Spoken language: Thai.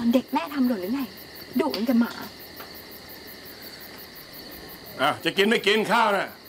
อนเด็กแม่ทำหล่นหรือไงดุเหมือนกับหมาจะกินไม่กินข้าวนะ